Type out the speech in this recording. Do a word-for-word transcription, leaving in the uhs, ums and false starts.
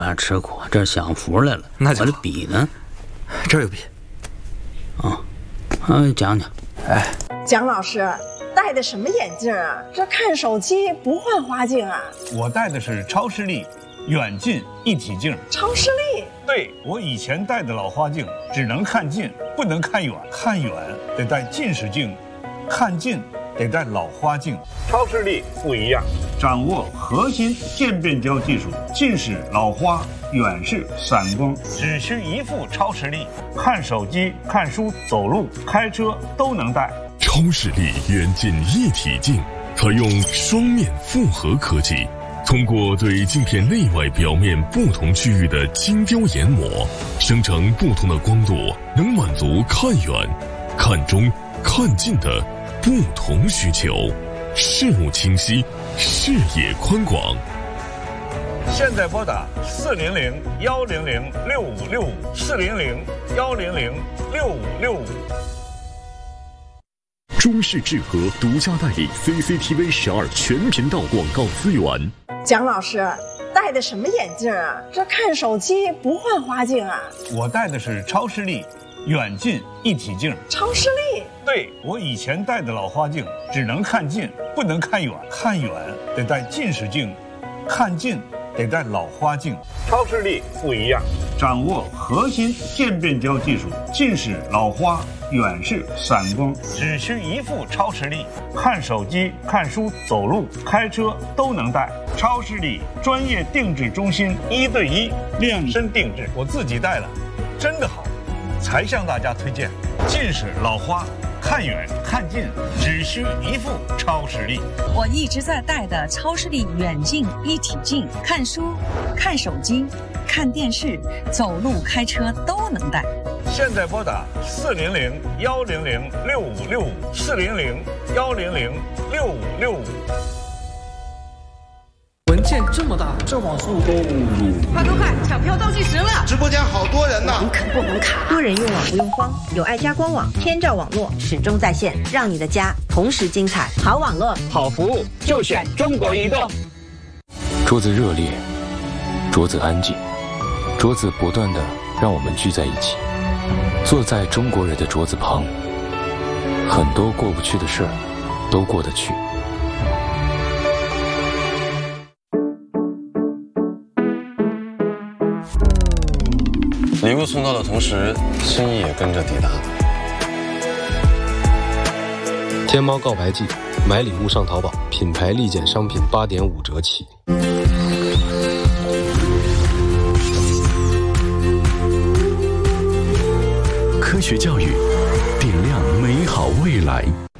啊，吃苦，这享福来了。 那就我的笔呢？ 这儿有笔。 啊，嗯，讲讲。 哎， 蒋老师戴的什么眼镜啊？这看手机不换花镜啊？ 我戴的是超视力远近一体镜。 超视力？ 对，我以前戴的老花镜只能看近，不能看远，看远得戴近视镜，看近得戴老花镜。超视力不一样，掌握核心渐变焦技术，近视、老花、远视、散光，只需一副超视力，看手机、看书、走路、开车都能戴。 超视力远近一体镜采用双面复合科技，通过对镜片内外表面不同区域的精雕研磨，生成不同的光度，能满足看远、看中、看近的不同需求，视物清晰，视野宽广。 现在拨打四零零幺零零六五六五四零零幺零零六五六五。 中视智和独家代理 C C T V 十二全频道广告资源。 蒋老师戴的什么眼镜啊？这看手机不换花镜啊？ 我戴的是超视力远近一体镜。 超视力？ 对，我以前戴的老花镜只能看近，不能看远，看远得戴近视镜，看近得戴老花镜。超视力不一样，掌握核心渐变焦技术，近视、老花、远视、散光，只需一副超视力，看手机、看书、走路、开车都能戴。超视力专业定制中心，一对一量身定制，我自己戴了，真的好，才向大家推荐。近视、老花，看远看近只需一副超视力。 我一直在戴的超视力远近一体镜，看书、看手机、看电视、走路、开车都能戴。 现在拨打四零零幺零零六五六五四零零幺零零六五六五。 文件这么大，这网速都快快快，抢票倒计时了！ 直播间好多人呢， 网可不能卡。多人用网不用慌，有爱家官网，天照网络始终在线，让你的家同时精彩。好网络， 好服务，就选中国移动。 桌子热烈，桌子安静，桌子不断的让我们聚在一起，坐在中国人的桌子旁，很多过不去的事儿都过得去。 礼物送到的同时，心意也跟着抵达了。 天猫告白季，买礼物上淘宝，品牌立减商品八点五折起。 科学教育，点亮美好未来。